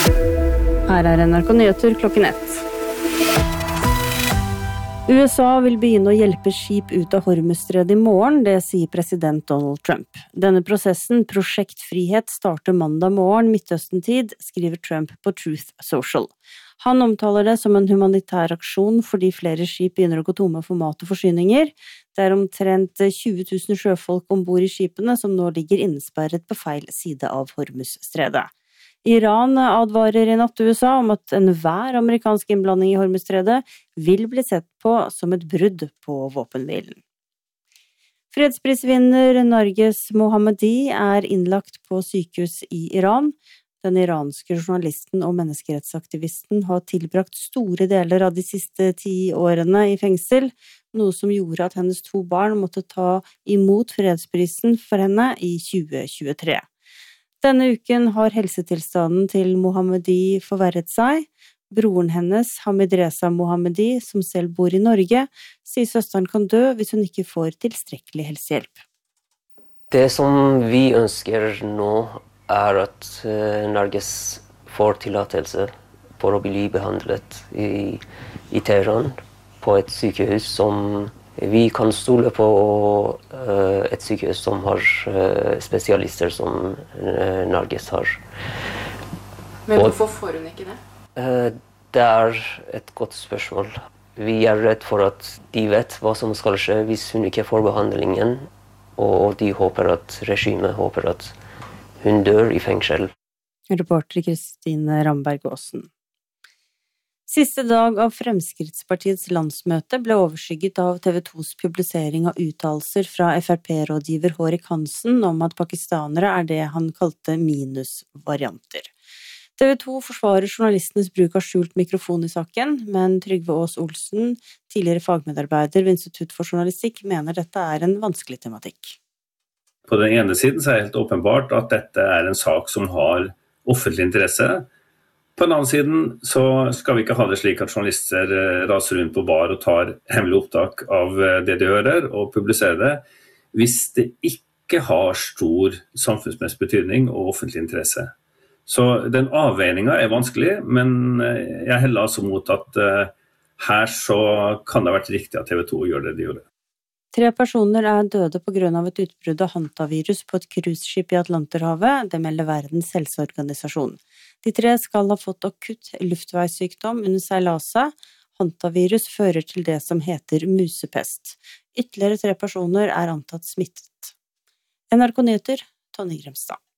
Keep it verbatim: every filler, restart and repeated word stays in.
Her er N R K Nyheter klokken ett. U S A vil begynne å hjelpe skip ut av Hormuzstredet i morgen, det sier president Donald Trump. Denne prosessen, Prosjekt Frihet, starter mandag morgen Midtøsten-tid, skriver Trump på Truth Social. Han omtaler det som en humanitær aksjon fordi flere skip begynner å gå tomme for mat og forsyninger. Det er omtrent tjue tusen sjøfolk ombord i skipene som nå ligger innesperret på feil side av Hormuzstredet. Iran advarer i natt U S A om at enhver amerikansk innblanding i Hormuzstredet vil bli sett på som et brudd på våpenhvilen. Fredsprisvinner Narges Mohammadi er innlagt på sykehus i Iran. Den iranske journalisten og menneskerettsaktivisten har tilbrakt store deler av de siste ti årene i fengsel, noe som gjorde at hennes to barn måtte ta imot fredsprisen for henne i tjue tjuetre. Denne uken har helsetilstanden til Mohammadi forverret seg. Broren hennes, Hamid Reza Mohammadi, som selv bor i Norge, sier søsteren kan dø hvis hun ikke får tilstrekkelig helsehjelp. Det som vi ønsker nå er at uh, Narges får tillatelse for å bli behandlet i, i Teheran på et sykehus som vi kan stole på, uh, et sykehus som har uh, spesialister som uh, Narges har. Men hvorfor får hun ikke det? Uh, det er et godt spørsmål. Vi er redd for at de vet hva som skal skje hvis hun ikke får behandlingen, og de håper at regimet håper at hun dør i fengsel. Reporter Kristine Ramberg Aasen. Siste dag av Fremskrittspartiets landsmøte ble overskygget av T V tos publisering av uttalelser fra F R P-rådgiver Hårek Hansen om at pakistanere er det han kalte minusvarianter. T V to forsvarer journalistenes bruk av skjult mikrofon i saken, men Trygve Aas Olsen, tidligere fagmedarbeider ved Institutt for Journalistikk, mener dette er en vanskelig tematikk. På den ene siden så er det helt åpenbart at dette er en sak som har offentlig interesse. På den andre siden så skal vi ikke ha det slik at journalister raser rundt på bar og tar hemmelig opptak av det de hører og publiserer det, hvis det ikke har stor samfunnsmessig betydning og offentlig interesse. Så den avveiningen er vanskelig, men jeg heller altså mot at uh, her så kan det ha vært riktig at T V to gjør det de gjorde. Tre personer er døde på grunn av et utbrudd av hantavirus på et cruiseskip i Atlanterhavet, det melder Verdens helseorganisasjon. De tre skal ha fått akutt luftveissykdom under seilaset. Hantavirus fører til det som heter musepest. Ytterligere tre personer er antatt smittet. N R K Nyheter, Tonje Gremstad.